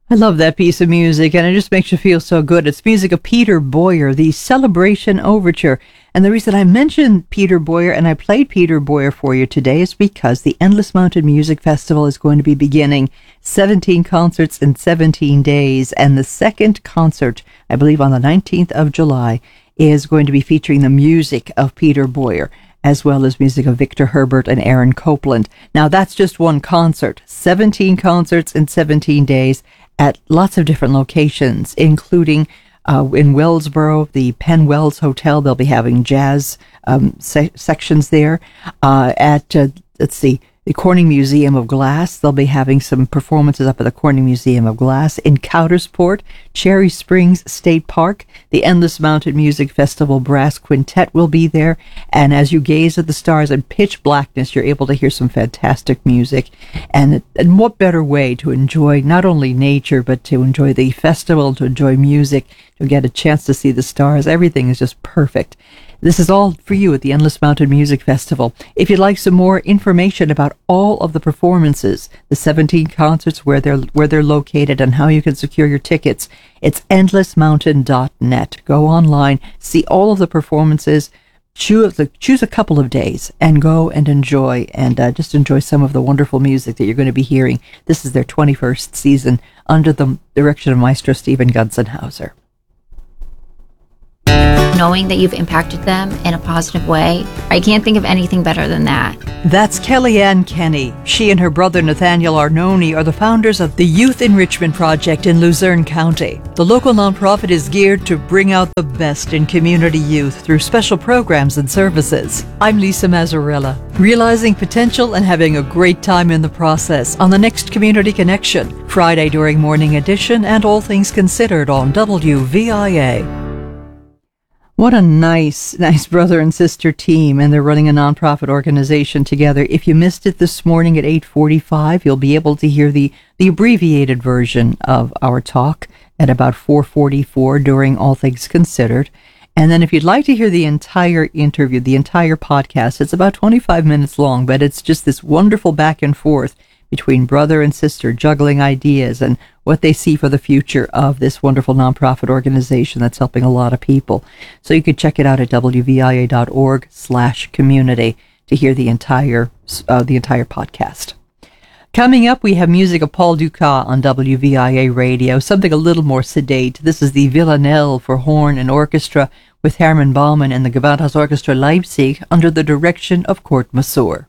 I love that piece of music, and it just makes you feel so good. It's music of Peter Boyer, the Celebration Overture. And the reason I mentioned Peter Boyer and I played Peter Boyer for you today is because the Endless Mountain Music Festival is going to be beginning 17 concerts in 17 days. And the second concert, I believe on the 19th of July, is going to be featuring the music of Peter Boyer, as well as music of Victor Herbert and Aaron Copland. Now, that's just one concert. 17 concerts in 17 days at lots of different locations, including in Wellsboro, the Penn Wells Hotel. They'll be having jazz sections there. The Corning Museum of Glass. They'll be having some performances up at the Corning Museum of Glass. In Coudersport, Cherry Springs State Park, the Endless Mountain Music Festival Brass Quintet will be there. And as you gaze at the stars in pitch blackness, you're able to hear some fantastic music. And what better way to enjoy not only nature, but to enjoy the festival, to enjoy music, to get a chance to see the stars. Everything is just perfect. This is all for you at the Endless Mountain Music Festival. If you'd like some more information about all of the performances, the 17 concerts, where they're located, and how you can secure your tickets, it's endlessmountain.net. Go online, see all of the performances, choose a couple of days, and go and enjoy, and just enjoy some of the wonderful music that you're going to be hearing. This is their 21st season under the direction of Maestro Stephen Gunzenhauser. Knowing that you've impacted them in a positive way, I can't think of anything better than that. That's Kellyanne Kenny. She and her brother Nathaniel Arnone are the founders of the Youth Enrichment Project in Luzerne County. The local nonprofit is geared to bring out the best in community youth through special programs and services. I'm Lisa Mazzarella, realizing potential and having a great time in the process on the next Community Connection, Friday during Morning Edition and All Things Considered on WVIA. What a nice brother and sister team, and they're running a nonprofit organization together. If you missed it this morning at 8:45, you'll be able to hear the abbreviated version of our talk at about 4:44 during All Things Considered. And then if you'd like to hear the entire interview, the entire podcast, it's about 25 minutes long, but it's just this wonderful back and forth between brother and sister, juggling ideas and what they see for the future of this wonderful nonprofit organization that's helping a lot of people. So you could check it out at wvia.org/community to hear the entire podcast. Coming up, we have music of Paul Dukas on WVIA Radio, something a little more sedate. This is the Villanelle for horn and orchestra with Hermann Baumann and the Gewandhaus Orchestra Leipzig under the direction of Kurt Masur.